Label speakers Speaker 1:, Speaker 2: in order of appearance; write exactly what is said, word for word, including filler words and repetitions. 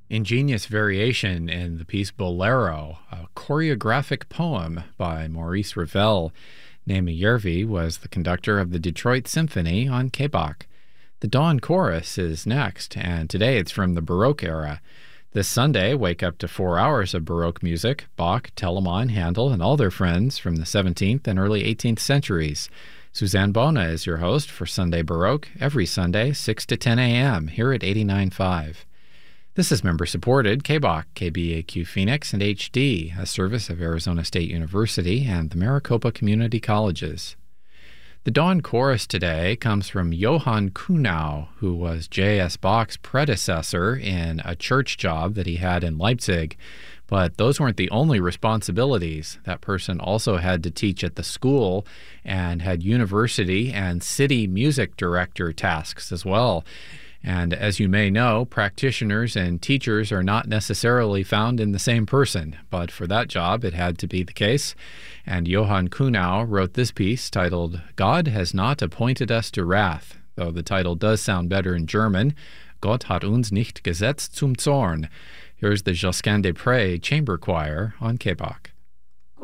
Speaker 1: Ingenious variation in the piece Bolero, a choreographic poem by Maurice Ravel. Naomi Järvi was the conductor of the Detroit Symphony on K B A C. The Dawn Chorus is next, and today it's from the Baroque era. This Sunday, wake up to four hours of Baroque music, Bach, Telemann, Handel, and all their friends from the seventeenth and early eighteenth centuries. Suzanne Bona is your host for Sunday Baroque, every Sunday, six to ten a.m., here at eighty-nine point five. This is member-supported K B A C, K B A Q Phoenix, and H D, a service of Arizona State University and the Maricopa Community Colleges. The Dawn Chorus today comes from Johann Kuhnau, who was J S. Bach's predecessor in a church job that he had in Leipzig. But those weren't the only responsibilities. That person also had to teach at the school and had university and city music director tasks as well. And as you may know, practitioners and teachers are not necessarily found in the same person, but for that job it had to be the case. And Johann Kuhnau wrote this piece titled, God has not appointed us to wrath, though the title does sound better in German, Gott hat uns nicht gesetzt zum Zorn. Here's the Josquin des Prés Chamber Choir on K B A C.